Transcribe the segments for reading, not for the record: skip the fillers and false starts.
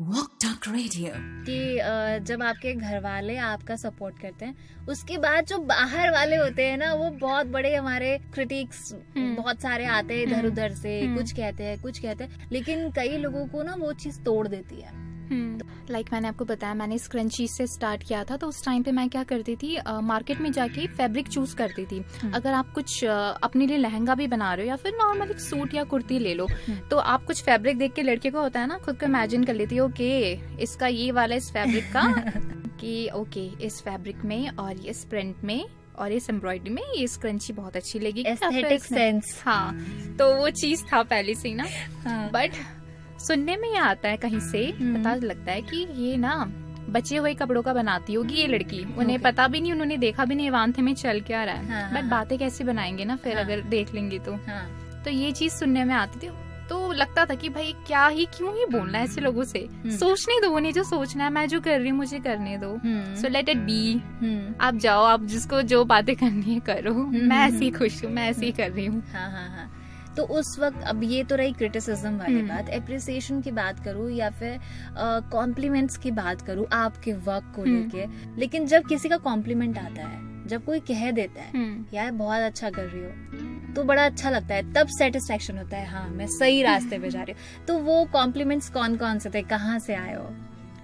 Walk talk radio कि जब आपके घर वाले आपका सपोर्ट करते हैं, उसके बाद जो बाहर वाले होते हैं ना, वो बहुत बड़े हमारे क्रिटिक्स बहुत सारे आते हैं इधर उधर से, कुछ कहते हैं, लेकिन कई लोगों को ना वो चीज तोड़ देती है। मैंने आपको बताया, मैंने स्क्रंची से स्टार्ट किया था, तो उस टाइम पे मैं क्या करती थी, मार्केट में जाके फैब्रिक चूज करती थी। अगर आप कुछ अपने लिए लहंगा भी बना रहे हो या फिर नॉर्मल एक सूट या कुर्ती ले लो, तो आप कुछ फैब्रिक देख के लड़के को होता है ना, खुद को इमेजिन कर लेती है, ओके इसका ये वाला इस फैब्रिक का कि ओके इस फैब्रिक में और इस प्रिंट में और इस एम्ब्रॉयडरी में ये स्क्रंची बहुत अच्छी लगेगी, एस्थेटिक सेंस। हाँ, तो वो चीज था पहले से ही ना। बट सुनने में ये आता है कहीं से, पता लगता है कि ये ना बचे हुए कपड़ों का बनाती होगी ये लड़की, उन्हें पता भी नहीं, उन्होंने देखा भी नहीं वांथे में चल क्या रहा है। बट बातें कैसे बनाएंगे ना फिर अगर देख लेंगे तो ये चीज सुनने में आती थी। तो लगता था कि भाई क्या ही, क्यों ही बोलना है ऐसे लोगों से, सोचने दो, उन्हें जो सोचना है, मैं जो कर रही हूँ मुझे करने दो, सो लेट इट बी। आप जाओ, आप जिसको जो बातें करनी है करो, मैं ऐसी खुश हूँ, मैं ऐसी ही कर रही हूँ। हाँ। तो उस वक्त, अब ये तो रही क्रिटिसिज्म वाली बात, एप्रिसिएशन की बात करूँ या फिर कॉम्प्लीमेंट्स की बात करूँ आपके वर्क को लेके, लेकिन जब किसी का कॉम्प्लीमेंट आता है, जब कोई कह देता है यार बहुत अच्छा कर रही हो, तो बड़ा अच्छा लगता है, तब सेटिस्फेक्शन होता है, हाँ मैं सही रास्ते पे जा रही हूँ। तो वो कॉम्प्लीमेंट्स कौन कौन से थे, कहाँ से आए हो?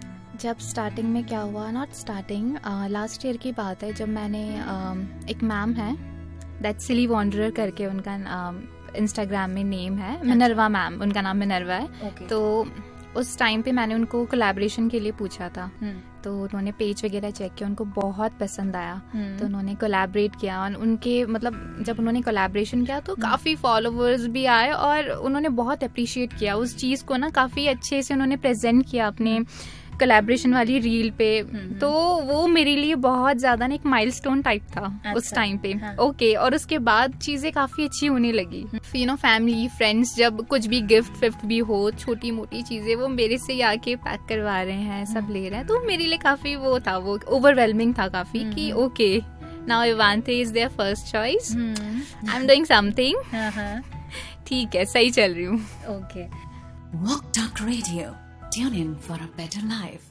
जब स्टार्टिंग में क्या हुआ, नॉट स्टार्टिंग, लास्ट ईयर की बात है, जब मैंने एक मैम है, दैट सिली वॉन्डरर करके उनका इंस्टाग्राम में नेम है, मिनर्वा मैम, उनका नाम मिनर्वा है। तो उस टाइम पे मैंने उनको कोलैबोरेशन के लिए पूछा था, तो उन्होंने पेज वगैरह चेक किया, उनको बहुत पसंद आया, तो उन्होंने कोलैबोरेट किया। और उनके मतलब जब उन्होंने कोलैबोरेशन किया तो काफी फॉलोवर्स भी आए और उन्होंने बहुत अप्रिशिएट किया उस चीज को ना, काफी अच्छे से उन्होंने प्रेजेंट किया अपने कोलैबोरेशन वाली रील पे। तो वो मेरे लिए बहुत ज्यादा ना एक माइलस्टोन टाइप था उस टाइम पे। ओके, और उसके बाद चीजें काफी अच्छी होने लगी। फैमिली फ्रेंड्स जब कुछ भी गिफ्ट भी हो, छोटी मोटी चीजें वो मेरे से आके पैक करवा रहे हैं, सब ले रहे हैं, तो मेरे लिए काफी वो था, वो ओवरवेलमिंग था काफी कि okay now इवांते is there first choice, I am doing something, ठीक है सही चल रही हूँ। Okay, walk talk radio, tune in for a better life.